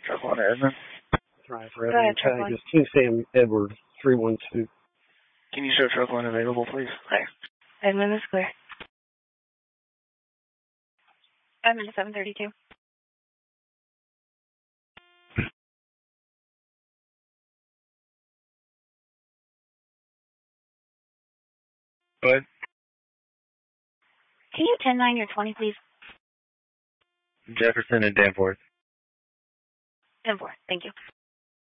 Truck one, Edmund. Try for Edmund. Tag is King Sam Edward 312. Can you show truck one available, please? Clear. Edmund is clear. Edmund 732. Go ahead. Can you 10-9 your 20, please? Jefferson and Danforth. Danforth, thank you.